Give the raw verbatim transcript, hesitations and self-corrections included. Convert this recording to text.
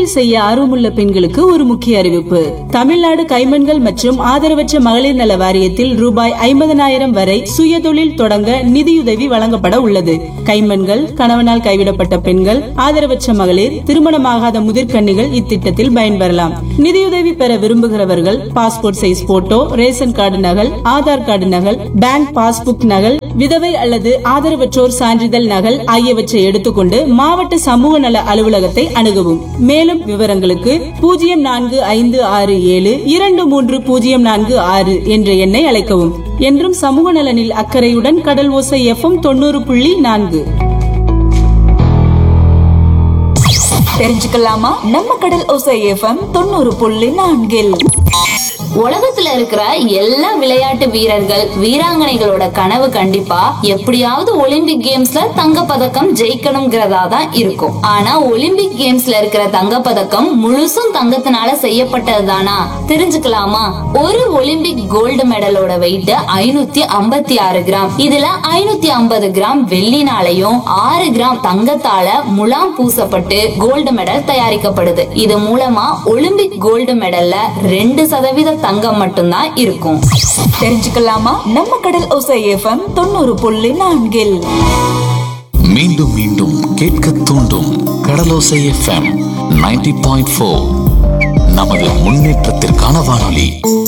சுயதொழில் செய்ய ஆர்வமுள்ள பெண்களுக்கு ஒரு முக்கிய அறிவிப்பு. தமிழ்நாடு கைம்பெண்கள் மற்றும் ஆதரவற்ற மகளிர் நல வாரியத்தில் ரூபாய் ஐம்பதனாயிரம் வரை சுயதொழில் தொடங்க நிதியுதவி வழங்கப்பட உள்ளது. கைம்பெண்கள், கணவனால் கைவிடப்பட்ட பெண்கள், ஆதரவற்ற மகளிர், திருமணமாகாத முதிர்கன்னிகள் இத்திட்டத்தில் பயன்பெறலாம். நிதியுதவி பெற விரும்புகிறவர்கள் passport size photo, ration card நகல், ஆதார் கார்டு நகல், பேங்க் பாஸ்புக் நகல், விதவை அல்லது ஆதரவற்றோர் சான்றிதழ் நகல் ஆகியவற்றை எடுத்துக்கொண்டு மாவட்ட சமூக நல அலுவலகத்தை அணுகவும். மேலும் விவரங்களுக்கு பூஜ்ஜியம் நான்கு ஐந்து ஆறு ஏழு இரண்டு மூன்று பூஜ்ஜியம் நான்கு ஆறு என்ற எண்ணை அழைக்கவும். என்றும் சமூக நலனில் அக்கறையுடன் கடல் ஓசை எஃப்எம் தொண்ணூறு புள்ளி நான்கு. தெரிஞ்சுக்கலாமா நம்ம கடல் ஓசை எஃப்எம் தொண்ணூறு புள்ளி நான்கில். உலகத்துல இருக்கிற எல்லா விளையாட்டு வீரர்கள் வீராங்கனைகளோட கனவு கண்டிப்பா எப்படியாவது ஒலிம்பிக் கேம்ஸ்ல தங்க பதக்கம் ஜெயிக்கணும்ங்கிறதா தான் இருக்கும். ஆனா ஒலிம்பிக் கேம்ஸ்ல இருக்கிற தங்க பதக்கம் முழுசும் தங்கத்தினால செய்யப்பட்டதுதானா? தெரிஞ்சுக்கலாமா? ஒரு ஒலிம்பிக் கோல்டு மெடலோட வெயிட் ஐநூத்தி ஐம்பத்தி ஆறு கிராம். இதுல ஐநூத்தி ஐம்பது கிராம் வெள்ளினாலையும் ஆறு கிராம் தங்கத்தால முலாம் பூசப்பட்டு கோல்டு மெடல் தயாரிக்கப்படுது. இது மூலமா ஒலிம்பிக் கோல்டு மெடல்ல ரெண்டு சதவீத தங்கம் மட்டும்தான் இருக்கும். தெரிஞ்சுக்கலாமா நம்ம கடல் ஓசை எஃப்எம் தொண்ணூறு புள்ளி நான்கில். மீண்டும் மீண்டும் கேட்க தூண்டும் கடலோசை எஃப்எம் தொண்ணூறு புள்ளி நான்கு. நமது முன்னேற்றத்திற்கான வானொலி.